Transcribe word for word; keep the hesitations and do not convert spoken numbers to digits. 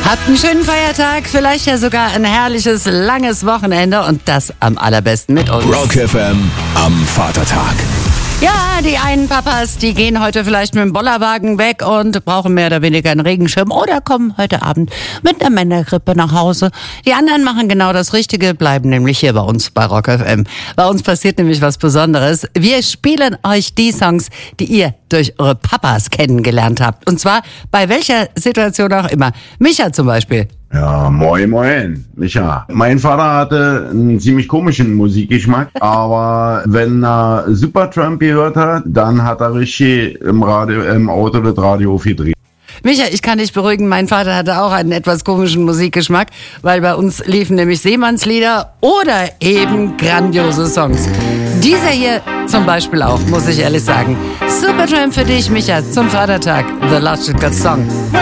Habt einen schönen Feiertag, vielleicht ja sogar ein herrliches, langes Wochenende und das am allerbesten mit uns. Rock F M am Vatertag. Ja, die einen Papas, die gehen heute vielleicht mit dem Bollerwagen weg und brauchen mehr oder weniger einen Regenschirm oder kommen heute Abend mit einer Männergrippe nach Hause. Die anderen machen genau das Richtige, bleiben nämlich hier bei uns bei Rock F M. Bei uns passiert nämlich was Besonderes. Wir spielen euch die Songs, die ihr durch eure Papas kennengelernt habt. Und zwar bei welcher Situation auch immer. Micha zum Beispiel. Ja, moin, moin, Micha. Mein Vater hatte einen ziemlich komischen Musikgeschmack, aber wenn er Supertramp gehört hat, dann hat er richtig im Radio, im Auto das Radio aufgedreht. Micha, ich kann dich beruhigen, mein Vater hatte auch einen etwas komischen Musikgeschmack, weil bei uns liefen nämlich Seemannslieder oder eben grandiose Songs. Dieser hier zum Beispiel auch, muss ich ehrlich sagen. Supertramp für dich, Micha, zum Vatertag. The Logical Song.